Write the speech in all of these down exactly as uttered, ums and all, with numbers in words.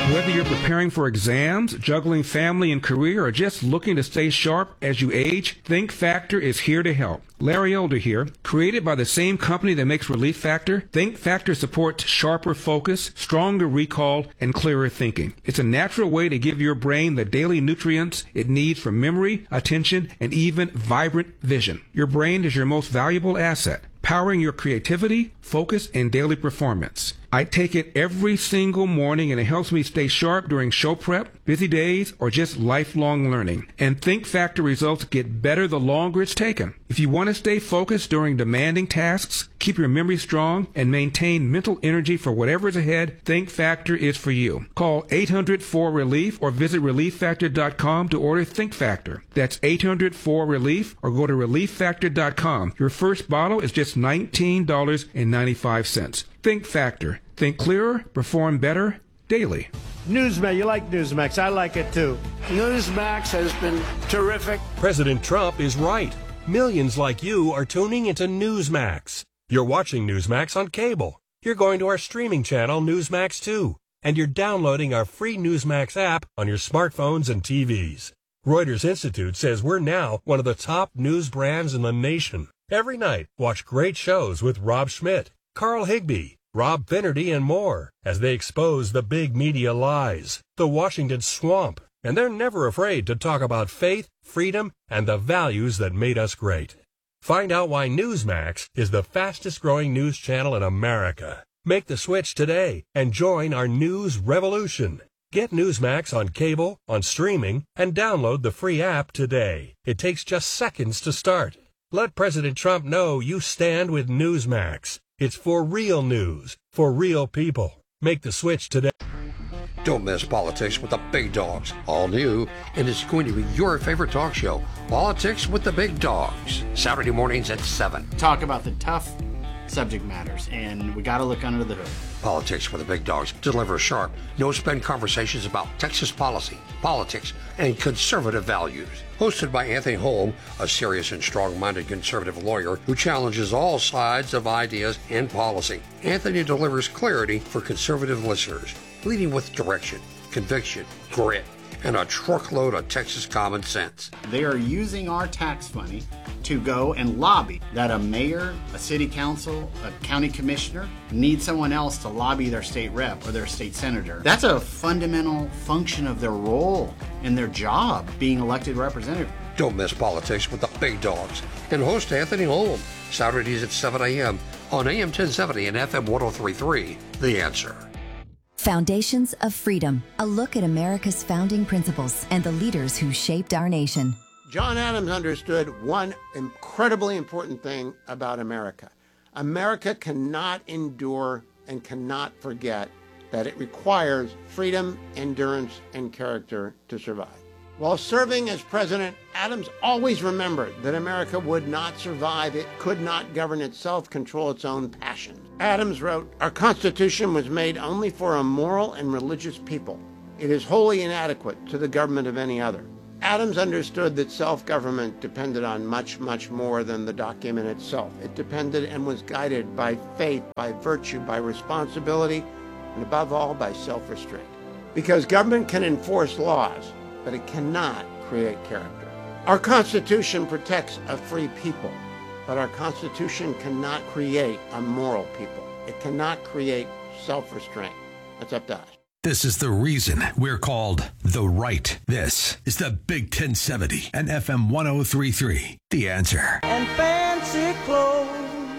Whether you're preparing for exams, juggling family and career, or just looking to stay sharp as you age, Think Factor is here to help. Larry Elder here. Created by the same company that makes Relief Factor, Think Factor supports sharper focus, stronger recall, and clearer thinking. It's a natural way to give your brain the daily nutrients it needs for memory, attention, and even vibrant vision. Your brain is your most valuable asset, powering your creativity, focus, and daily performance. I take it every single morning, and it helps me stay sharp during show prep, busy days, or just lifelong learning. And Think Factor results get better the longer it's taken. If you want to stay focused during demanding tasks, keep your memory strong, and maintain mental energy for whatever's ahead, Think Factor is for you. Call eight hundred four relief or visit relief factor dot com to order Think Factor. That's eight hundred four relief or go to relief factor dot com. Your first bottle is just nineteen dollars and ninety-five cents. Think Factor. Think clearer, perform better, daily. Newsmax, you like Newsmax. I like it too. Newsmax has been terrific. President Trump is right. Millions like you are tuning into Newsmax. You're watching Newsmax on cable. You're going to our streaming channel, Newsmax two. And you're downloading our free Newsmax app on your smartphones and T Vs. Reuters Institute says we're now one of the top news brands in the nation. Every night, watch great shows with Rob Schmidt, Carl Higbie, Rob Finnerty, and more as they expose the big media lies, the Washington swamp, and they're never afraid to talk about faith, freedom, and the values that made us great. Find out why Newsmax is the fastest growing news channel in America. Make the switch today and join our news revolution. Get Newsmax on cable, on streaming, and download the free app today. It takes just seconds to start. Let President Trump know you stand with Newsmax. It's for real news, for real people. Make the switch today. Don't miss Politics with the Big Dogs. All new, and it's going to be your favorite talk show, Politics with the Big Dogs. Saturday mornings at seven. Talk about the tough subject matters, and we got to look under the hood. Politics with the Big Dogs delivers sharp, no-spin conversations about Texas policy, politics, and conservative values. Hosted by Anthony Holm, a serious and strong-minded conservative lawyer who challenges all sides of ideas and policy. Anthony delivers clarity for conservative listeners, leading with direction, conviction, grit, and a truckload of Texas common sense. They are using our tax money to go and lobby that a mayor, a city council, a county commissioner need someone else to lobby their state rep or their state senator. That's a fundamental function of their role and their job, being elected representative. Don't miss Politics with the Big Dogs and host Anthony Holm, Saturdays at seven a.m. on A M ten seventy and F M one oh three point three. The Answer. Foundations of Freedom, a look at America's founding principles and the leaders who shaped our nation. John Adams understood one incredibly important thing about America. America cannot endure and cannot forget that it requires freedom, endurance, and character to survive. While serving as president, Adams always remembered that America would not survive, it could not govern itself, control its own passions. Adams wrote, "Our Constitution was made only for a moral and religious people. It is wholly inadequate to the government of any other." Adams understood that self-government depended on much, much more than the document itself. It depended and was guided by faith, by virtue, by responsibility, and above all, by self-restraint. Because government can enforce laws, but it cannot create character. Our Constitution protects a free people, but our Constitution cannot create a moral people. It cannot create self-restraint. That's up to us. This is the reason we're called The Right. This is the Big ten seventy and F M one oh three point three. The Answer. And fancy clothes,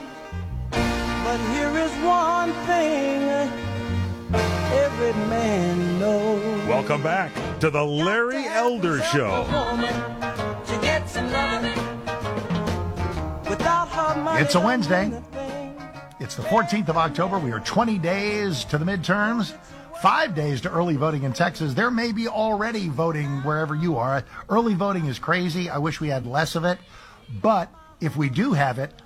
but here is one thing every man knows. Welcome back to the Larry Elder Show. It's a Wednesday. It's the fourteenth of October. We are twenty days to the midterms. Five days to early voting in Texas. There may be already voting wherever you are. Early voting is crazy. I wish we had less of it. But if we do have it,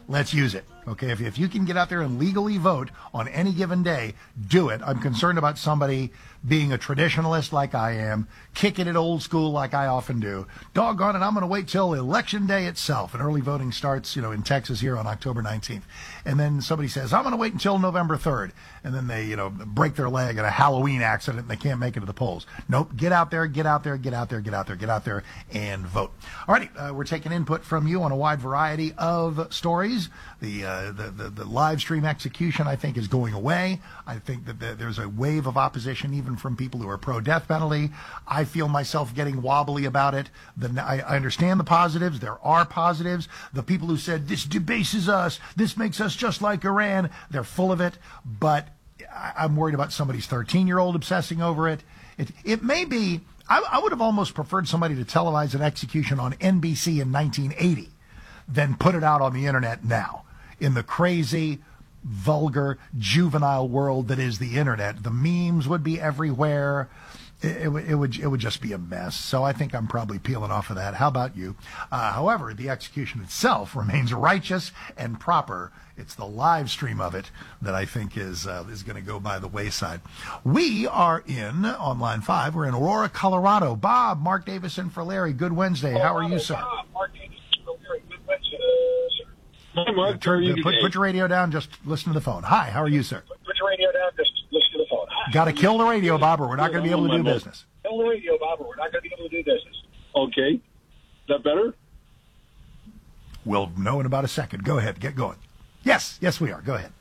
let's use it. Okay, if, if you can get out there and legally vote on any given day, do it. I'm concerned about somebody being a traditionalist like I am, kicking it old school like I often do. Doggone it, I'm going to wait till election day itself. And early voting starts, you know, in Texas here on October nineteenth. And then somebody says, I'm going to wait until November third. And then they, you know, break their leg in a Halloween accident and they can't make it to the polls. Nope, get out there, get out there, get out there, get out there, get out there, and vote. All righty, uh, we're taking input from you on a wide variety of stories. The, uh, the, the, the live stream execution, I think, is going away. I think that the, there's a wave of opposition even from people who are pro-death penalty. I feel myself getting wobbly about it. The, I, I understand the positives. There are positives. The people who said, this debases us, this makes us just like Iran, they're full of it. But I, I'm worried about somebody's thirteen-year-old obsessing over it. It, it may be, I, I would have almost preferred somebody to televise an execution on N B C in nineteen eighty than put it out on the internet now. In the crazy, vulgar, juvenile world that is the internet, the memes would be everywhere. It, it, it would it would just be a mess. So I think I'm probably peeling off of that. How about you? Uh, however, the execution itself remains righteous and proper. It's the live stream of it that I think is uh, is going to go by the wayside. We are in, on line five, we're in Aurora, Colorado. Bob, Mark Davison for Larry. Good Wednesday. How are you, sir? Bob, Mark Davison for Larry. Good Wednesday. Hi, Mark. Turn, how are you put, put your radio down. Just listen to the phone. Hi, how are you, sir? Put your radio down. Just listen to the phone. Got to kill the radio, Bob, or we're not going to be able to do business. Kill the radio, Bob, or we're not going to be able to do business. Okay. Is that better? We'll know in about a second. Go ahead. Get going. Yes. Yes, we are. Go ahead.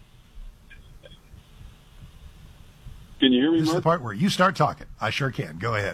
Can you hear me, This Mark? is the part where you start talking. I sure can. Go ahead.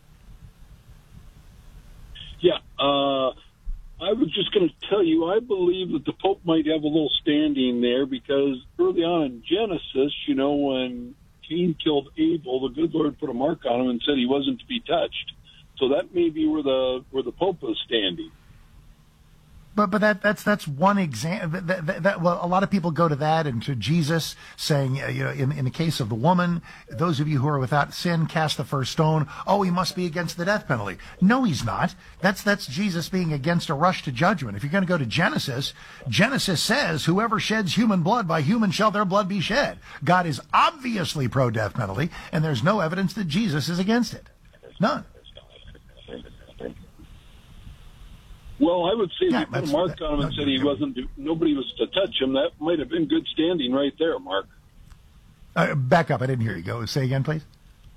Yeah. Uh, I was just going to tell you, I believe that the Pope might have a little standing there because early on in Genesis, you know, when Cain killed Abel, the good Lord put a mark on him and said he wasn't to be touched. So that may be where the where the Pope is standing. But but that that's that's one example. That, that, that, well, a lot of people go to that and to Jesus saying, uh, you know, in in the case of the woman, those of you who are without sin, cast the first stone. Oh, he must be against the death penalty. No, he's not. That's that's Jesus being against a rush to judgment. If you're going to go to Genesis, Genesis says, "Whoever sheds human blood, by human shall their blood be shed." God is obviously pro death penalty, and there's no evidence that Jesus is against it. None. Well, I would say Yeah, if you put a that's- mark that- on him and that- said he wasn't, nobody was to touch him, that might have been good standing right there, Mark. Uh, back up. I didn't hear you. Go. Say again, please.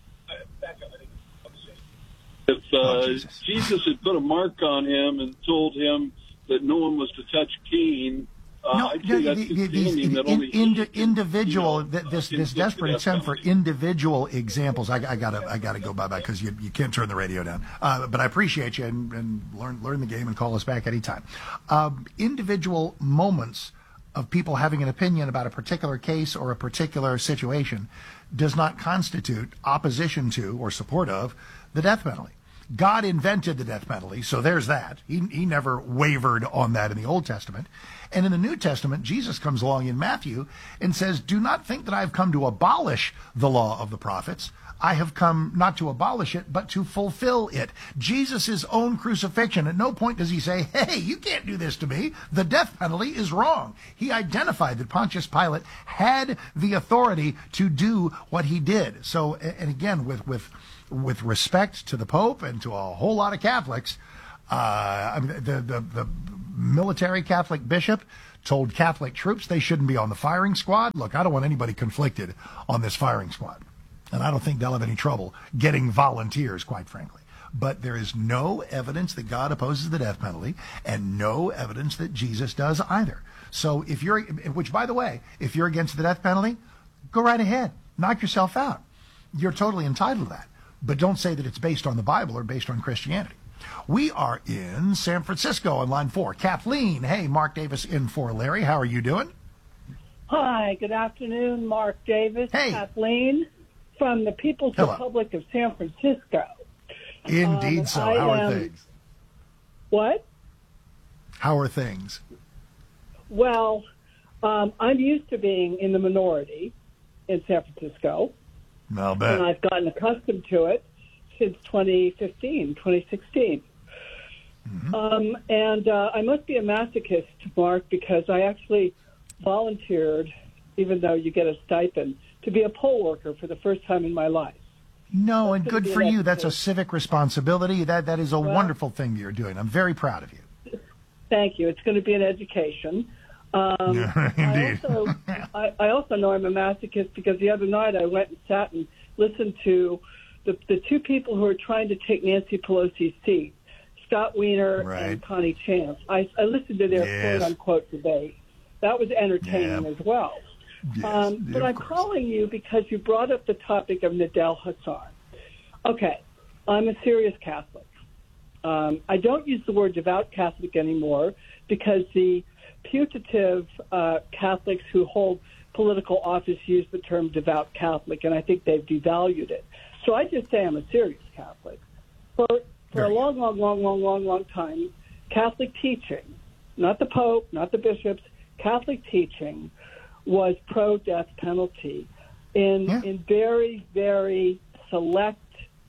If uh, Oh, Jesus. Jesus had put a mark on him and told him that no one was to touch Cain, uh, No, I'd no, say that's the- good the- these standing in, that in, only indi- he can, individual. you know, th- this can this get to desperate death attempt for penalty. individual examples. I, I gotta I gotta go bye bye because you you can't turn the radio down. Uh, but I appreciate you and, and learn learn the game and call us back anytime. Um, individual moments of people having an opinion about a particular case or a particular situation does not constitute opposition to or support of the death penalty. God invented the death penalty, so there's that. He, he never wavered on that in the Old Testament. And in the New Testament, Jesus comes along in Matthew and says, "Do not think that I have come to abolish the law of the prophets. I have come not to abolish it, but to fulfill it." Jesus' own crucifixion, at no point does he say, "Hey, you can't do this to me. The death penalty is wrong." He identified that Pontius Pilate had the authority to do what he did. So, and again, with, with, with respect to the Pope and to a whole lot of Catholics, uh, I mean, the, the, the military Catholic bishop told Catholic troops they shouldn't be on the firing squad. Look, I don't want anybody conflicted on this firing squad. And I don't think they'll have any trouble getting volunteers, quite frankly. But there is no evidence that God opposes the death penalty and no evidence that Jesus does either. So if you're, which by the way, if you're against the death penalty, go right ahead. Knock yourself out. You're totally entitled to that. But don't say that it's based on the Bible or based on Christianity. We are in San Francisco on line four. Kathleen, hey, Mark Davis in for Larry. How are you doing? Hi, good afternoon, Mark Davis. Hey. Kathleen from the People's Hello. Republic of San Francisco. Indeed Um, so. I How are am- things? What? How are things? Well, um, I'm used to being in the minority in San Francisco, I'll and bet. I've gotten accustomed to it since twenty fifteen, twenty sixteen. Mm-hmm. Um, and uh, I must be a masochist, Mark, because I actually volunteered, even though you get a stipend, to be a poll worker for the first time in my life. No, and good for you. That's a civic responsibility. That That is a well, wonderful thing you're doing. I'm very proud of you. Thank you. It's going to be an education. Um, yeah, indeed. I also, I, I also know I'm a masochist because the other night I went and sat and listened to the, the two people who are trying to take Nancy Pelosi's seat, Scott Wiener right. and Connie Chance. I, I listened to their yes. quote-unquote debate. That was entertaining yeah. as well. Yes, um, but I'm course. calling you because you brought up the topic of Nidal Hasan. Okay, I'm a serious Catholic. Um, I don't use the word devout Catholic anymore because the putative uh, Catholics who hold political office use the term devout Catholic, and I think they've devalued it. So I just say I'm a serious Catholic. For, for a long, long, long, long, long, long time, Catholic teaching, not the Pope, not the bishops, Catholic teaching was pro-death penalty in yeah. in very, very select,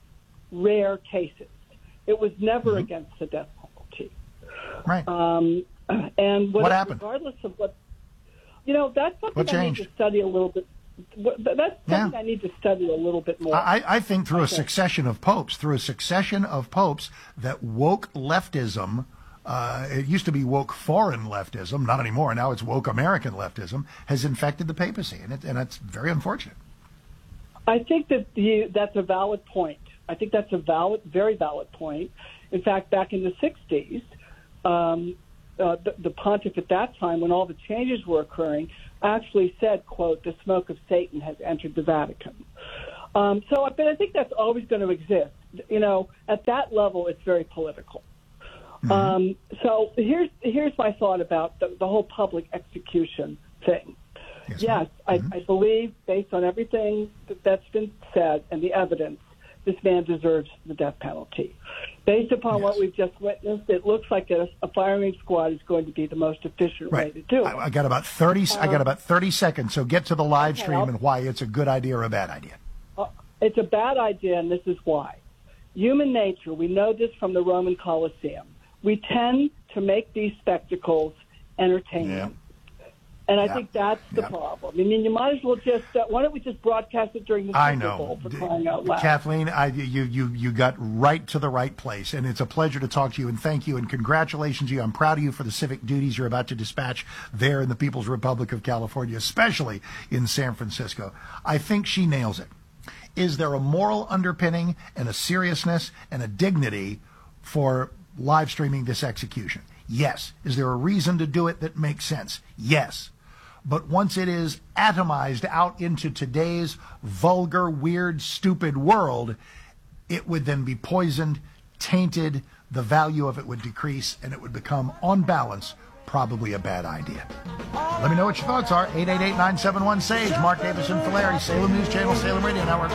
rare cases. It was never mm-hmm. against the death penalty. Right. Um, and what, what happened? Regardless of what, you know, that's something what I need to study a little bit. That's something yeah. I need to study a little bit more. I, I think through okay. a succession of popes, through a succession of popes, that woke leftism, uh, it used to be woke foreign leftism, not anymore, now it's woke American leftism, has infected the papacy, and, it, and it's very unfortunate. I think that the, that's a valid point. I think that's a valid, very valid point. In fact, back in the sixties, um, uh, the, the pontiff at that time, when all the changes were occurring, actually said, quote, "the smoke of Satan has entered the Vatican." Um, so, but I think that's always going to exist. You know, at that level, it's very political. Mm-hmm. Um, so here's here's my thought about the, the whole public execution thing. Yes, yes mm-hmm. I, I believe, based on everything that, that's been said and the evidence, this man deserves the death penalty. Based upon yes. what we've just witnessed, it looks like a, a firing squad is going to be the most efficient right. way to do it. I, I got about thirty. Um, I got about thirty seconds. So get to the live okay, stream I'll, and why it's a good idea or a bad idea. Uh, it's a bad idea, and this is why. Human nature. We know this from the Roman Colosseum. We tend to make these spectacles entertaining. Yeah. And I yeah. think that's the yeah. problem. I mean, you might as well just, uh, why don't we just broadcast it during the Super I know. Bowl for crying out loud? Kathleen, I, you, you, you got right to the right place, and it's a pleasure to talk to you, and thank you, and congratulations to you. I'm proud of you for the civic duties you're about to dispatch there in the People's Republic of California, especially in San Francisco. I think she nails it. Is there a moral underpinning and a seriousness and a dignity for live streaming this execution? Yes. Is there a reason to do it that makes sense? Yes. But once it is atomized out into today's vulgar, weird, stupid world, it would then be poisoned, tainted, the value of it would decrease, and it would become, on balance, probably a bad idea. Let me know what your thoughts are. eight eight eight, nine seven one, S A G E. Mark Davis and Fileri, Salem News Channel, Salem Radio Network.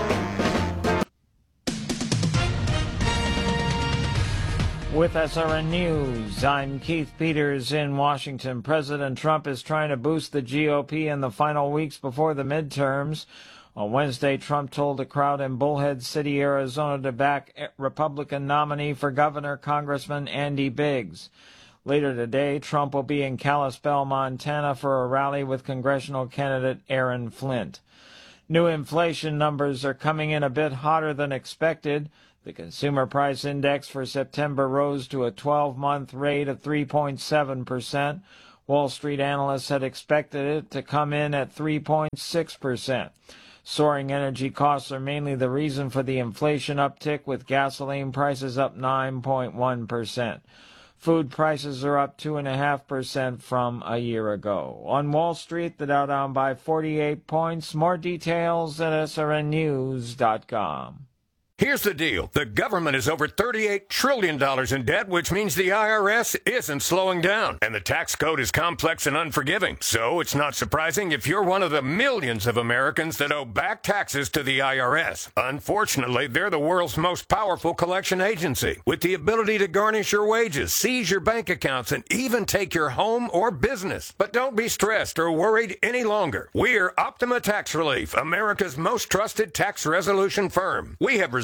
With S R N News, I'm Keith Peters in Washington. President Trump is trying to boost the G O P in the final weeks before the midterms. On Wednesday, Trump told a crowd in Bullhead City, Arizona, to back Republican nominee for governor, Congressman Andy Biggs. Later today, Trump will be in Kalispell, Montana, for a rally with congressional candidate Aaron Flint. New inflation numbers are coming in a bit hotter than expected. The Consumer Price Index for September rose to a twelve-month rate of three point seven percent. Wall Street analysts had expected it to come in at three point six percent. Soaring energy costs are mainly the reason for the inflation uptick, with gasoline prices up nine point one percent. Food prices are up two point five percent from a year ago. On Wall Street, the Dow down by forty-eight points. More details at S R N news dot com. Here's the deal. The government is over thirty-eight trillion dollars in debt, which means the I R S isn't slowing down. And the tax code is complex and unforgiving. So it's not surprising if you're one of the millions of Americans that owe back taxes to the I R S. Unfortunately, they're the world's most powerful collection agency, with the ability to garnish your wages, seize your bank accounts, and even take your home or business. But don't be stressed or worried any longer. We're Optima Tax Relief, America's most trusted tax resolution firm. We have resolved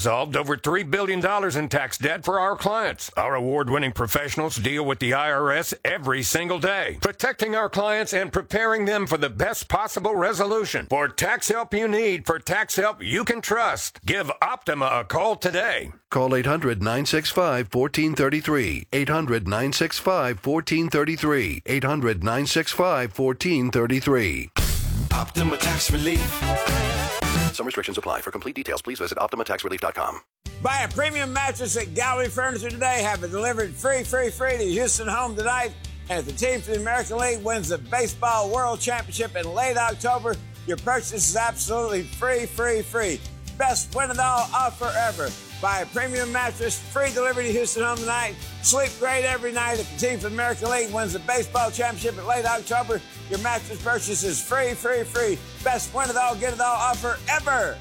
solved over three billion dollars in tax debt for our clients. Our award-winning professionals deal with the I R S every single day, protecting our clients and preparing them for the best possible resolution. For tax help you need, for tax help you can trust, give Optima a call today. Call eight hundred, nine six five, one four three three. eight hundred, nine six five, one four three three. eight hundred, nine six five, one four three three. Optima Tax Relief. Some restrictions apply. For complete details, please visit Optima Tax Relief dot com. Buy a premium mattress at Gallery Furniture today. Have it delivered free, free, free to Houston home tonight. And if the team from the American League wins the Baseball World Championship in late October, your purchase is absolutely free, free, free. Best win-it-all offer ever. Buy a premium mattress, free delivery to Houston home tonight. Sleep great every night. If the team from the American League wins the Baseball Championship in late October, your mattress purchase is free, free, free. Best win-it-all, get-it-all offer ever.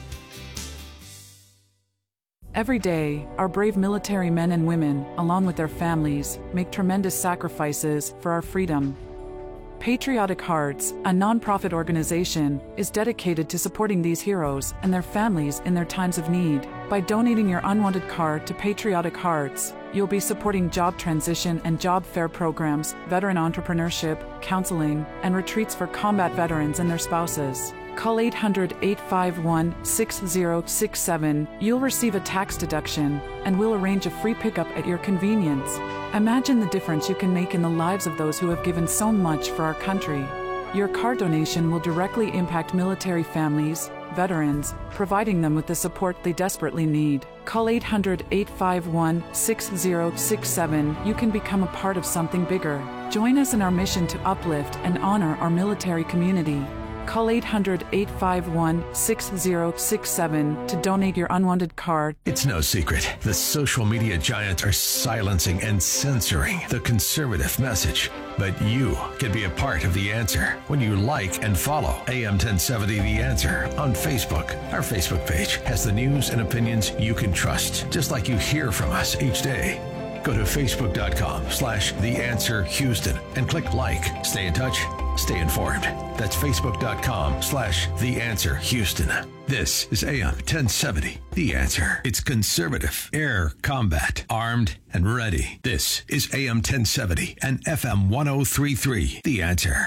Every day, our brave military men and women, along with their families, make tremendous sacrifices for our freedom. Patriotic Hearts, a nonprofit organization, is dedicated to supporting these heroes and their families in their times of need. By donating your unwanted car to Patriotic Hearts, you'll be supporting job transition and job fair programs, veteran entrepreneurship, counseling, and retreats for combat veterans and their spouses. Call eight hundred, eight five one, six zero six seven. You'll receive a tax deduction, and we'll arrange a free pickup at your convenience. Imagine the difference you can make in the lives of those who have given so much for our country. Your car donation will directly impact military families, veterans, providing them with the support they desperately need. Call eight hundred, eight five one, six zero six seven. You can become a part of something bigger. Join us in our mission to uplift and honor our military community. Call eight hundred, eight five one, six zero six seven to donate your unwanted car. It's no secret. The social media giants are silencing and censoring the conservative message. But you can be a part of the answer when you like and follow A M ten seventy The Answer on Facebook. Our Facebook page has the news and opinions you can trust, just like you hear from us each day. Go to facebook.com slash The Answer Houston and click like. Stay in touch. Stay informed. That's facebook.com slash The Answer Houston. This is A M ten seventy The Answer. It's conservative, air combat, armed and ready. This is A M ten seventy and F M ten thirty-three The Answer.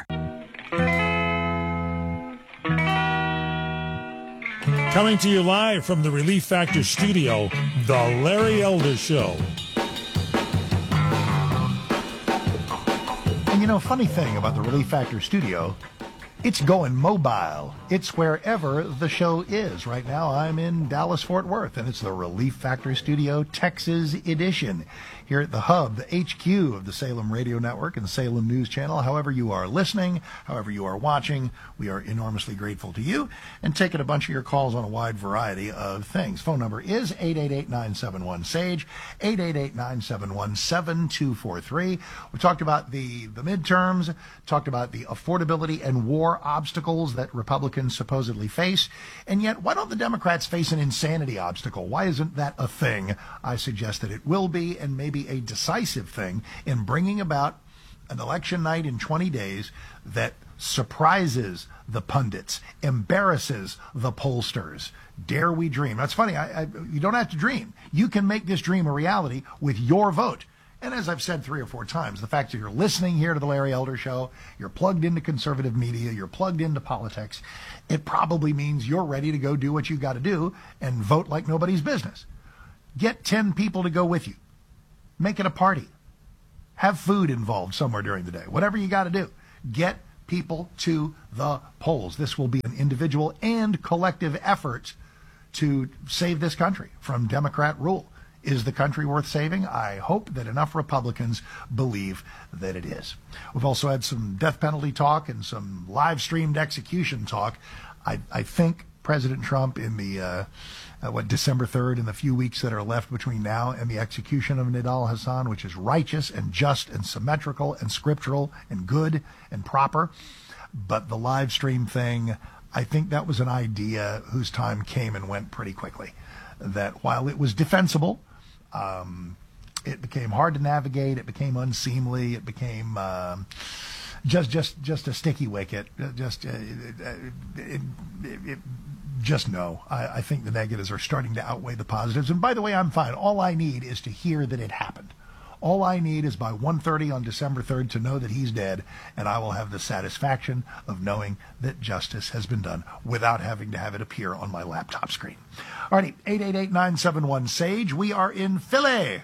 Coming to you live from the Relief Factor studio, The Larry Elder Show. And you know, funny thing about the Relief Factor studio, it's going mobile. It's wherever the show is. Right now, I'm in Dallas-Fort Worth, and it's the Relief Factor Studio Texas edition here at the hub, the H Q of the Salem Radio Network and Salem News Channel. However you are listening, however you are watching, we are enormously grateful to you and taking a bunch of your calls on a wide variety of things. Phone number is eight eight eight, nine seven one, S A G E, eight eight eight, nine seven one, seven two four three. We talked about the, the midterms, talked about the affordability and war obstacles that Republicans supposedly face, and yet why don't the Democrats face an insanity obstacle? Why isn't that a thing? I suggest that it will be, and maybe a decisive thing in bringing about an election night in twenty days that surprises the pundits, embarrasses the pollsters. Dare we dream? That's funny. I, I, you don't have to dream. You can make this dream a reality with your vote. And as I've said three or four times, the fact that you're listening here to the Larry Elder Show, you're plugged into conservative media, you're plugged into politics, it probably means you're ready to go do what you got to do and vote like nobody's business. Get ten people to go with you. Make it a party. Have food involved somewhere during the day. Whatever you got to do. Get people to the polls. This will be an individual and collective effort to save this country from Democrat rule. Is the country worth saving? I hope that enough Republicans believe that it is. We've also had some death penalty talk and some live-streamed execution talk. I, I think President Trump in the, uh, uh, what, December third, in the few weeks that are left between now and the execution of Nidal Hasan, which is righteous and just and symmetrical and scriptural and good and proper. But the live stream thing, I think that was an idea whose time came and went pretty quickly. That while it was defensible, um, it became hard to navigate, it became unseemly, it became um, just just just a sticky wicket, just uh, it, it, it, just know, I, I think the negatives are starting to outweigh the positives. And by the way, I'm fine. All I need is to hear that it happened. All I need is by one thirty on December third to know that he's dead, and I will have the satisfaction of knowing that justice has been done without having to have it appear on my laptop screen. All righty, eight eight eight, nine seven one, SAGE. We are in Philly.